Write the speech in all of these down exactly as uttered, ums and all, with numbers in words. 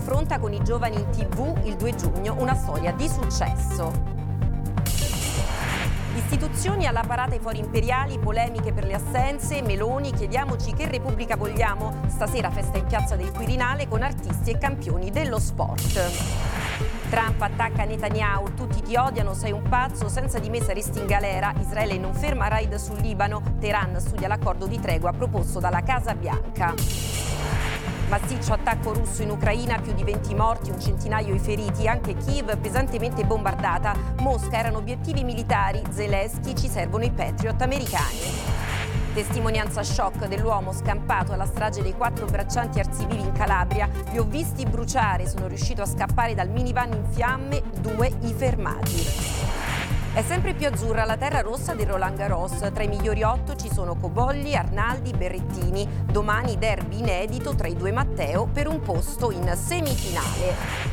affronta con i giovani in tivù il due giugno una storia di successo. Istituzioni alla parata ai fori imperiali, polemiche per le assenze, Meloni, chiediamoci che Repubblica vogliamo. Stasera festa in piazza del Quirinale con artisti e campioni dello sport. Trump attacca Netanyahu, tutti ti odiano, sei un pazzo, senza di me saresti in galera. Israele non ferma raid sul Libano, Teheran studia l'accordo di tregua proposto dalla Casa Bianca. Massiccio attacco russo in Ucraina, più di venti morti, un centinaio i feriti, anche Kiev pesantemente bombardata. Mosca erano obiettivi militari, Zelensky ci servono i Patriot americani. Testimonianza shock dell'uomo scampato alla strage dei quattro braccianti arcivivi in Calabria. Li ho visti bruciare, sono riuscito a scappare dal minivan in fiamme, due i fermati. È sempre più azzurra la terra rossa del Roland Garros. Tra i migliori otto ci sono Cobolli, Arnaldi, Berrettini. Domani derby inedito tra i due Matteo per un posto in semifinale.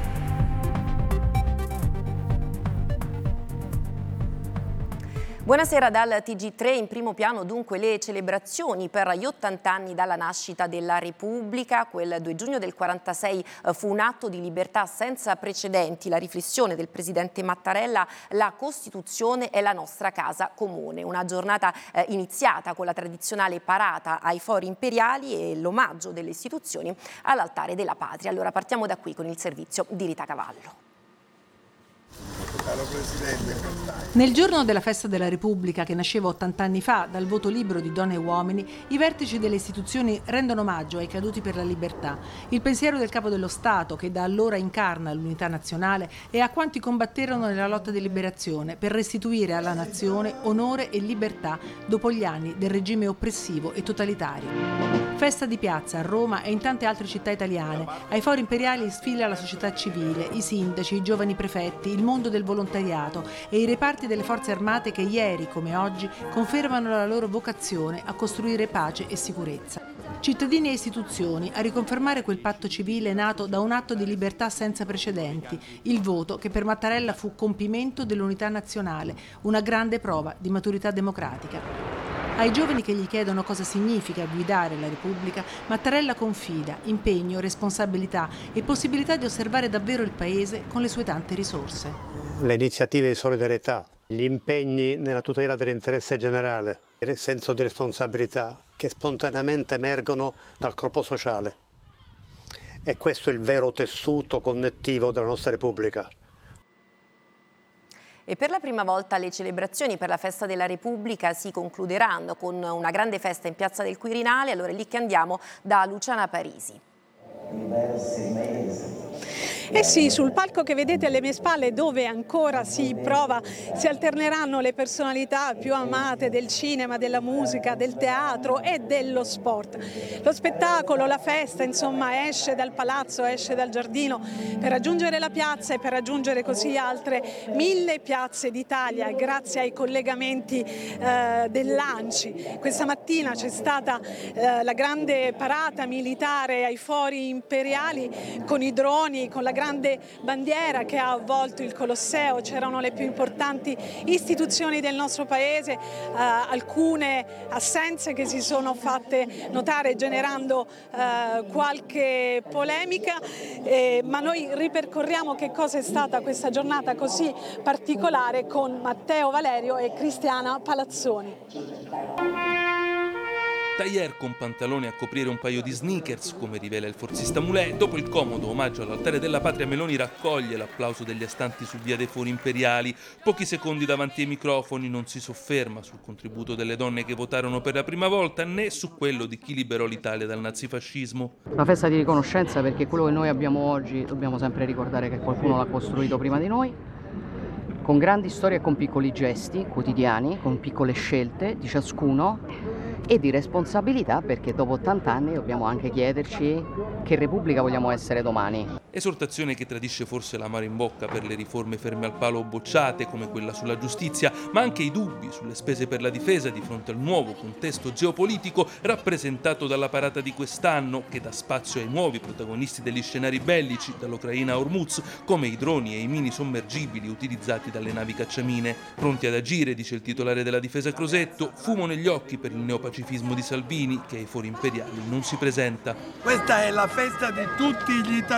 Buonasera dal T G tre, in primo piano dunque le celebrazioni per gli ottanta anni dalla nascita della Repubblica. Quel due giugno del quarantasei fu un atto di libertà senza precedenti, la riflessione del presidente Mattarella, la Costituzione è la nostra casa comune. Una giornata eh, iniziata con la tradizionale parata ai fori imperiali e l'omaggio delle istituzioni all'altare della patria. Allora partiamo da qui con il servizio di Rita Cavallo. Nel giorno della festa della Repubblica, che nasceva ottanta anni fa dal voto libero di donne e uomini, i vertici delle istituzioni rendono omaggio ai caduti per la libertà. Il pensiero del capo dello Stato, che da allora incarna l'unità nazionale, e a quanti combatterono nella lotta di liberazione per restituire alla nazione onore e libertà dopo gli anni del regime oppressivo e totalitario. Festa di piazza a Roma e in tante altre città italiane. Ai fori imperiali sfila la società civile, i sindaci, i giovani prefetti, il mondo del volontariato e i reparti delle forze armate che ieri, come oggi, confermano la loro vocazione a costruire pace e sicurezza. Cittadini e istituzioni a riconfermare quel patto civile nato da un atto di libertà senza precedenti, il voto che per Mattarella fu compimento dell'unità nazionale, una grande prova di maturità democratica. Ai giovani che gli chiedono cosa significa guidare la Repubblica, Mattarella confida impegno, responsabilità e possibilità di osservare davvero il Paese con le sue tante risorse. Le iniziative di solidarietà, gli impegni nella tutela dell'interesse generale, il senso di responsabilità che spontaneamente emergono dal corpo sociale. E questo è il vero tessuto connettivo della nostra Repubblica. E per la prima volta le celebrazioni per la festa della Repubblica si concluderanno con una grande festa in piazza del Quirinale. Allora è lì che andiamo da Luciana Parisi. Eh sì, sul palco che vedete alle mie spalle, dove ancora si prova, si alterneranno le personalità più amate del cinema, della musica, del teatro e dello sport. Lo spettacolo, la festa, insomma, esce dal palazzo, esce dal giardino per raggiungere la piazza e per raggiungere così altre mille piazze d'Italia grazie ai collegamenti eh, dell'Anci. Questa mattina c'è stata eh, la grande parata militare ai fori imperiali con i droni, con la grande bandiera che ha avvolto il Colosseo. C'erano le più importanti istituzioni del nostro paese, eh, alcune assenze che si sono fatte notare generando eh, qualche polemica, eh, ma noi ripercorriamo che cosa è stata questa giornata così particolare con Matteo Valerio e Cristiana Palazzoni. Tailleur con pantaloni a coprire un paio di sneakers, come rivela il forzista Mulè. Dopo il comodo omaggio all'altare della patria, Meloni raccoglie l'applauso degli astanti su via dei Fori Imperiali. Pochi secondi davanti ai microfoni, non si sofferma sul contributo delle donne che votarono per la prima volta, né su quello di chi liberò l'Italia dal nazifascismo. Una festa di riconoscenza, perché quello che noi abbiamo oggi dobbiamo sempre ricordare che qualcuno l'ha costruito prima di noi, con grandi storie e con piccoli gesti quotidiani, con piccole scelte di ciascuno, e di responsabilità, perché dopo ottanta anni dobbiamo anche chiederci che Repubblica vogliamo essere domani. Esortazione che tradisce forse l'amaro in bocca per le riforme ferme al palo o bocciate, come quella sulla giustizia, ma anche i dubbi sulle spese per la difesa di fronte al nuovo contesto geopolitico rappresentato dalla parata di quest'anno, che dà spazio ai nuovi protagonisti degli scenari bellici, dall'Ucraina a Hormuz, come i droni e i mini sommergibili utilizzati dalle navi cacciamine. Pronti ad agire, dice il titolare della difesa Crosetto, fumo negli occhi per il neopacifismo di Salvini, che ai fori imperiali non si presenta. Questa è la festa di tutti gli italiani.